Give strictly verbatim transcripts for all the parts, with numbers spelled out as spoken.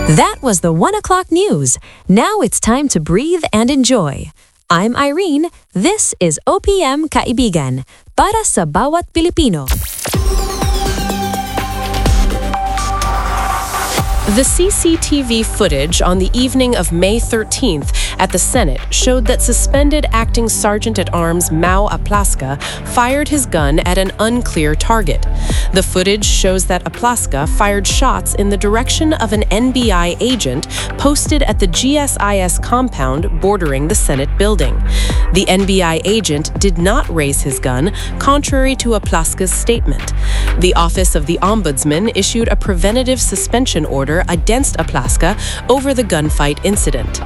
That was the one o'clock news. Now it's time to breathe and enjoy. I'm Irene. This is O P M Kaibigan, para sa bawat Pilipino. The C C T V footage on the evening of May thirteenth at the Senate showed that suspended acting Sergeant-at-Arms Mau Aplaska fired his gun at an unclear target. The footage shows that Aplaska fired shots in the direction of an N B I agent posted at the G S I S compound bordering the Senate building. The N B I agent did not raise his gun, contrary to Aplaska's statement. The Office of the Ombudsman issued a preventative suspension order against Aplaska over the gunfight incident.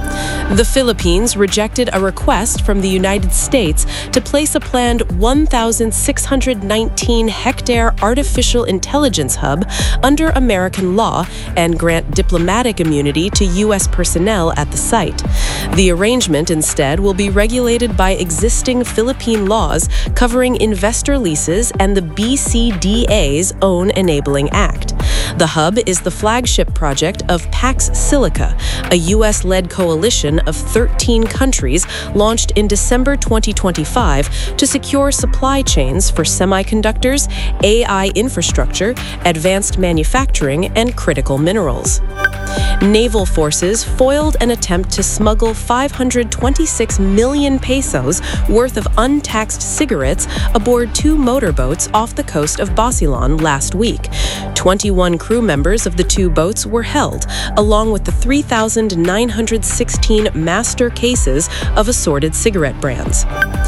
The Philippines rejected a request from the United States to place a planned one thousand six hundred nineteen hectare artificial intelligence hub under American law and grant diplomatic immunity to U S personnel at the site. The arrangement instead will be regulated by existing Philippine laws covering investor leases and the B C D A's own Enabling Act. The hub is the flagship project of Pax Silica, a U S-led coalition of thirteen countries launched in December twenty twenty-five to secure supply chains for semiconductors, A I infrastructure, advanced manufacturing, and critical minerals. Naval forces foiled an attempt to smuggle five hundred twenty-six million pesos worth of untaxed cigarettes aboard two motorboats off the coast of Basilan last week. twenty-one crew members of the two boats were held, along with the three thousand nine hundred sixteen master cases of assorted cigarette brands.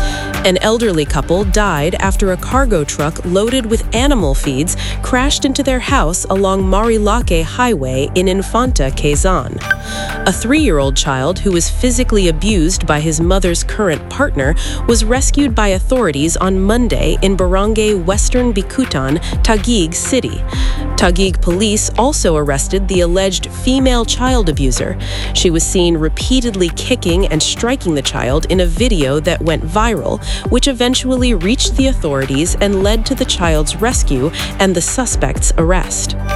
An elderly couple died after a cargo truck loaded with animal feeds crashed into their house along Marilake Highway in Infanta, Quezon. A three-year-old child who was physically abused by his mother's current partner was rescued by authorities on Monday in Barangay Western Bikutan, Taguig City. Taguig police also arrested the alleged female child abuser. She was seen repeatedly kicking and striking the child in a video that went viral, which eventually reached the authorities and led to the child's rescue and the suspect's arrest.